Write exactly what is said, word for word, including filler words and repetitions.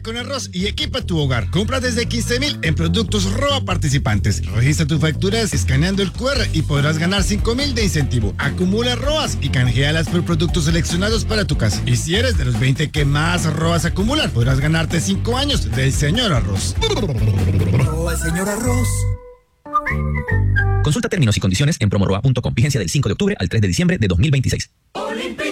con arroz y equipa tu hogar. Compra desde quince mil en productos Roa participantes. Registra tus facturas escaneando el cu erre y podrás ganar cinco mil de incentivo. Acumula Roas y canjealas por productos seleccionados para tu casa. Y si eres de los veinte que más Roas acumulan, podrás ganarte cinco años del señor Arroz. Roa el señor Arroz. Consulta términos y condiciones en promoroa punto com. Vigencia del cinco de octubre al tres de diciembre de dos mil veintiséis. Olímpico.